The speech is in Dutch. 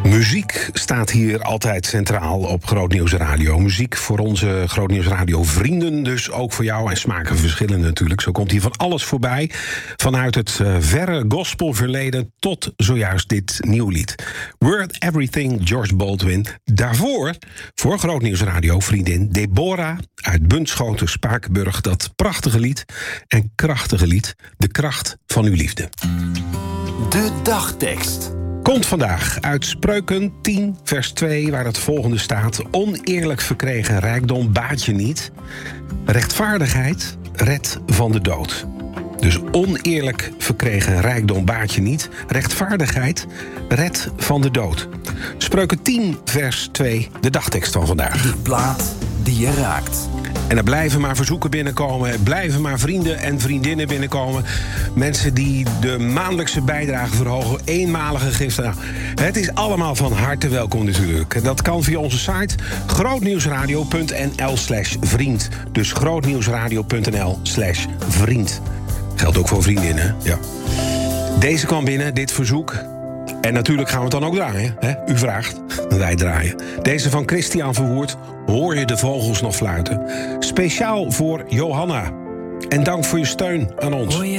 Muziek staat hier altijd centraal op Groot Nieuws Radio. Muziek voor onze Groot Nieuws Radio vrienden, dus ook voor jou. En smaken verschillen natuurlijk. Zo komt hier van alles voorbij. Vanuit het verre gospelverleden tot zojuist dit nieuw lied. Worth Everything, George Baldwin. Daarvoor, voor Groot Nieuws Radio, vriendin Deborah uit Bunschoten, Spakenburg. Dat prachtige lied en krachtige lied. De kracht van uw liefde. De dagtekst. Komt vandaag uit Spreuken 10, vers 2, waar het volgende staat. Oneerlijk verkregen rijkdom baat je niet. Rechtvaardigheid redt van de dood. Dus oneerlijk verkregen rijkdom baat je niet. Rechtvaardigheid redt van de dood. Spreuken 10, vers 2, de dagtekst van vandaag. De plaat die je raakt. En er blijven maar verzoeken binnenkomen. Er blijven maar vrienden en vriendinnen binnenkomen. Mensen die de maandelijkse bijdrage verhogen. Eenmalige giften. Nou, het is allemaal van harte welkom natuurlijk. Dat kan via onze site grootnieuwsradio.nl/vriend. Dus grootnieuwsradio.nl/vriend. Geldt ook voor vriendinnen, ja. Deze kwam binnen, dit verzoek. En natuurlijk gaan we het dan ook draaien. Hè? U vraagt, wij draaien. Deze van Christian Verwoerd. Hoor je de vogels nog fluiten? Speciaal voor Johanna. En dank voor je steun aan ons.